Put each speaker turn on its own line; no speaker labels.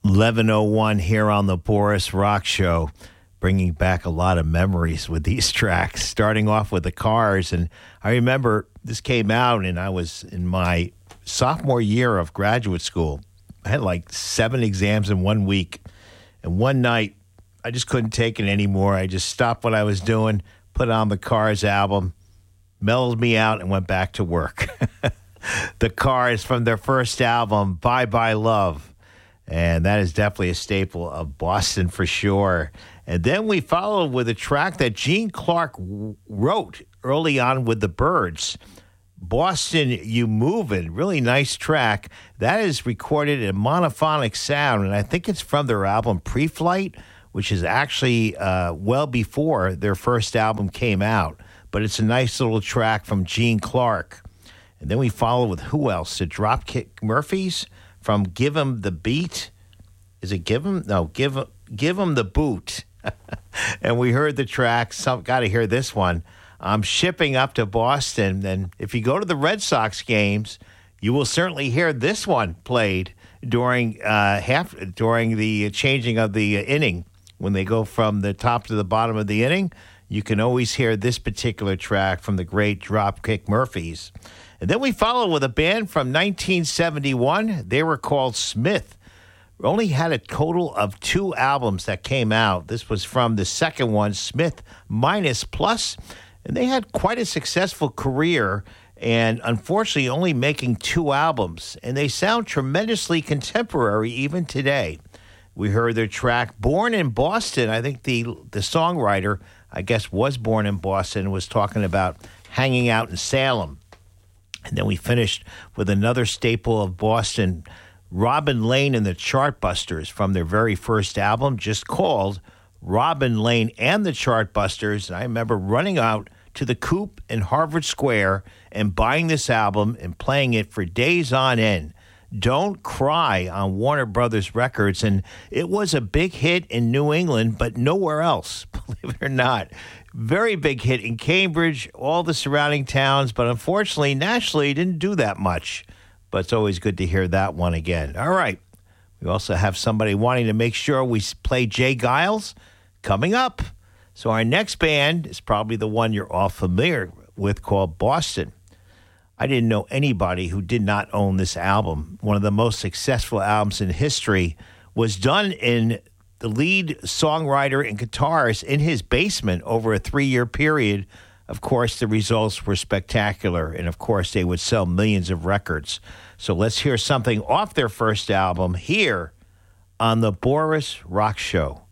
11:01 here on the Boris Rock Show, bringing back a lot of memories with these tracks, starting off with the Cars. And I remember this came out, and I was in my sophomore year of graduate school. I had like 7 exams in 1 week. And one night, I just couldn't take it anymore. I just stopped what I was doing, put on the Cars album, mellowed me out, and went back to work. The Cars from their first album, Bye Bye Love. And that is definitely a staple of Boston for sure. And then we followed with a track that Gene Clark wrote early on with the Byrds. Boston, You Movin', really nice track. That is recorded in monophonic sound, and I think it's from their album Pre-Flight, which is actually well before their first album came out. But it's a nice little track from Gene Clark. And then we follow with who else? The Dropkick Murphys from Give 'Em the Beat. Is it Give 'Em? No, Give 'Em the Boot. And we heard the track. Got to hear this one. I'm shipping up to Boston. And if you go to the Red Sox games, you will certainly hear this one played during the changing of the inning. When they go from the top to the bottom of the inning, you can always hear this particular track from the great Dropkick Murphys. And then we follow with a band from 1971. They were called Smith. Only had a total of 2 albums that came out. This was from the second one, Smith Minus Plus. And they had quite a successful career, and unfortunately only making 2 albums. And they sound tremendously contemporary even today. We heard their track, Born in Boston. I think the songwriter, I guess, was born in Boston and was talking about hanging out in Salem. And then we finished with another staple of Boston, Robin Lane and the Chartbusters from their very first album, just called Robin Lane and the Chartbusters. And I remember running out to the Coop in Harvard Square and buying this album and playing it for days on end. Don't Cry on Warner Brothers Records. And it was a big hit in New England, but nowhere else, believe it or not. Very big hit in Cambridge, all the surrounding towns, but unfortunately, nationally, it didn't do that much. But it's always good to hear that one again. All right. We also have somebody wanting to make sure we play Jay Giles coming up. So our next band is probably the one you're all familiar with, called Boston. I didn't know anybody who did not own this album. One of the most successful albums in history was done in the lead songwriter and guitarist in his basement over a 3-year period. Of course, the results were spectacular, and of course, they would sell millions of records. So let's hear something off their first album here on the Boris Rock Show.